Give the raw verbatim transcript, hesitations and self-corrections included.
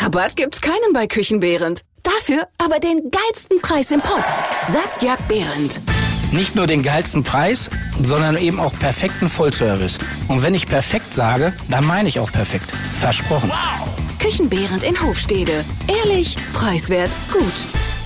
Rabatt gibt's keinen bei Küchenbehrendt. Dafür aber den geilsten Preis im Pott, sagt Jörg Behrendt. Nicht nur den geilsten Preis, sondern eben auch perfekten Vollservice. Und wenn ich perfekt sage, dann meine ich auch perfekt. Versprochen. Wow. Küchenbehrendt in Hofstede. Ehrlich, preiswert, gut.